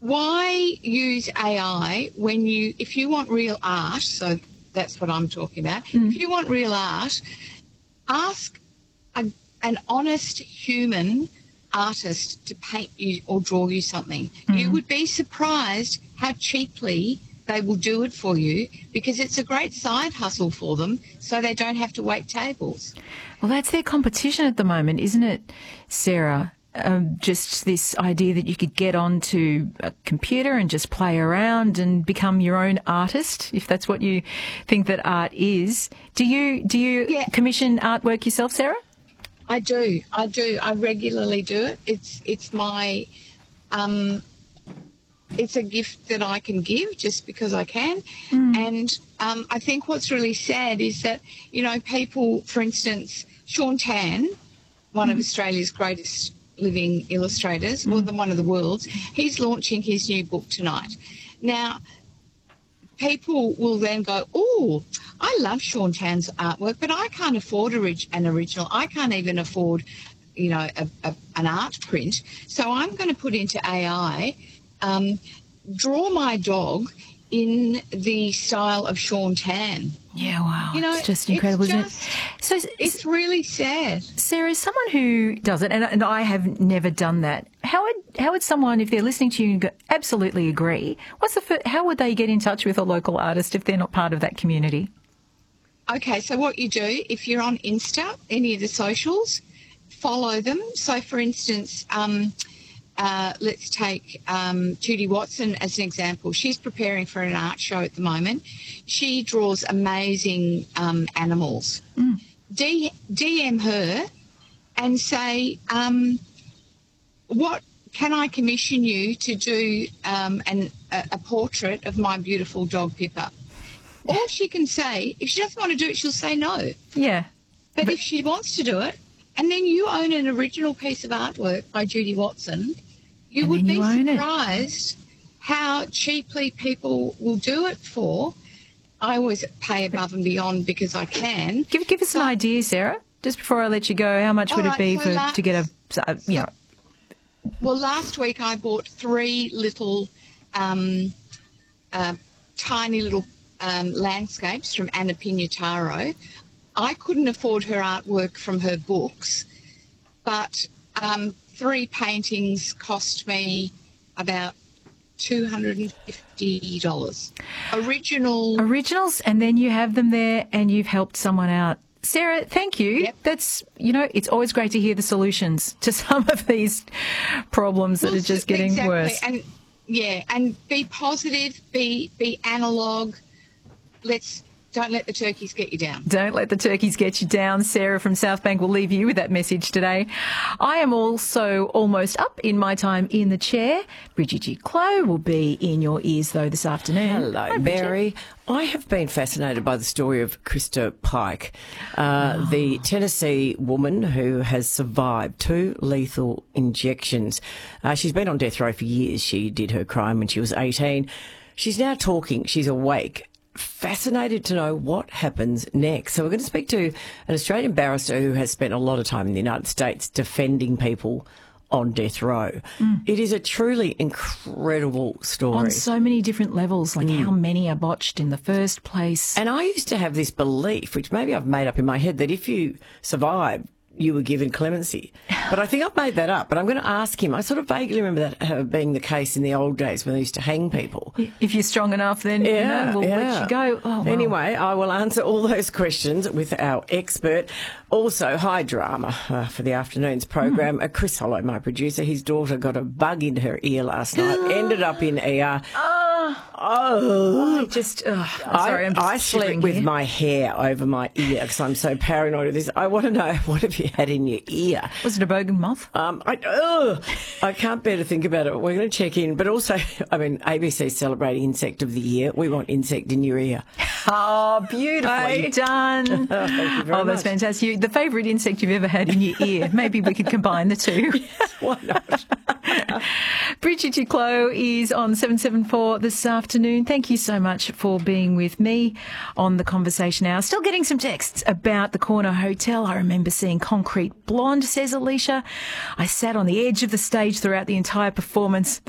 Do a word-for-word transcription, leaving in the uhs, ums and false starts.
why use A I when you, if you want real art, so that's what I'm talking about, Mm. if you want real art, ask a, an honest human artist to paint you or draw you something. Mm. You would be surprised how cheaply they will do it for you, because it's a great side hustle for them, so they don't have to wait tables. Well, that's their competition at the moment, isn't it, Sarah? Um, just this idea that you could get onto a computer and just play around and become your own artist, if that's what you think that art is. Do you do you Yeah. commission artwork yourself, Sarah? I do. I do. I regularly do it. It's it's my um, it's a gift that I can give just because I can. Mm. And um, I think what's really sad is that, you know, people, for instance, Sean Tan, one mm. of Australia's greatest living illustrators, mm. more than one of the world's, he's launching his new book tonight. Now, people will then go, oh, I love Sean Tan's artwork, but I can't afford orig- an original. I can't even afford, you know, a, a, an art print. So I'm going to put into A I, um, draw my dog in the style of Sean Tan. Yeah, wow. You know, it's just incredible, it's isn't just, it? So, it's really sad. Sarah, as someone who does it, and, and I have never done that, how would how would someone, if they're listening to you and go, absolutely agree, what's the fir- how would they get in touch with a local artist if they're not part of that community? Okay, so what you do, if you're on Insta, any of the socials, follow them. So, for instance, um, uh, let's take um, Judy Watson as an example. She's preparing for an art show at the moment. She draws amazing um, animals. Mm. D- DM her and say, um, what can I commission you to do um, an, a, a portrait of my beautiful dog Pippa? All she can say, if she doesn't want to do it, she'll say no. Yeah. But, But if she wants to do it, and then you own an original piece of artwork by Judy Watson, you And would then be you own it. surprised how cheaply people will do it for. I always pay above and beyond because I can. give give us an idea, Sarah, just before I let you go. How much All would it right, be so for last- to get a, a you know? Well, last week I bought three little um, uh, tiny little um, landscapes from Anna Pignataro. I couldn't afford her artwork from her books, but um, three paintings cost me about two hundred fifty dollars. Original. Originals, and then you have them there and you've helped someone out. Sarah, thank you. Yep. That's, you know, it's always great to hear the solutions to some of these problems that Well, are just getting exactly. worse. And yeah, and be positive, be be analog. Let's don't let the turkeys get you down. Don't let the turkeys get you down. Sarah from Southbank will leave you with that message today. I am also almost up in my time in the chair. Bridget G. Clow will be in your ears, though, this afternoon. Hello, Hi, Bridget. Mary. I have been fascinated by the story of Krista Pike, uh, oh. the Tennessee woman who has survived two lethal injections. Uh, she's been on death row for years. She did her crime when she was eighteen. She's now talking. She's awake. Fascinated to know what happens next. So we're going to speak to an Australian barrister who has spent a lot of time in the United States defending people on death row. Mm. It is a truly incredible story. On so many different levels, like mm. how many are botched in the first place. And I used to have this belief, which maybe I've made up in my head, that if you survive, you were given clemency. But I think I've made that up. But I'm going to ask him. I sort of vaguely remember that uh, being the case in the old days when they used to hang people. If you're strong enough, then yeah, you know, we'll yeah. let you go. Oh, wow. Anyway, I will answer all those questions with our expert. Also, high drama uh, for the afternoon's program. Mm. Uh, Chris Hollow, my producer, his daughter got a bug in her ear last night, ended up in E R. Oh, I just, uh, sorry, I'm just I, I sleep with here. my hair over my ear because I'm so paranoid of this. I want to know, what have you had in your ear? Was it a bogan moth? Um, I, ugh, I can't bear to think about it. We're going to check in. But also, I mean, A B C's celebrating Insect of the Year. We want insect in your ear. Oh, beautifully Hey. done. Oh, thank you very Oh, that's much. fantastic. The favourite insect you've ever had in your ear. Maybe we could combine the two. Why not? Bridget Duclos is on seven seven four this afternoon. Thank you so much for being with me on The Conversation Hour. Still getting some texts about the Corner Hotel. I remember seeing Concrete Blonde, says Alicia. I sat on the edge of the stage throughout the entire performance.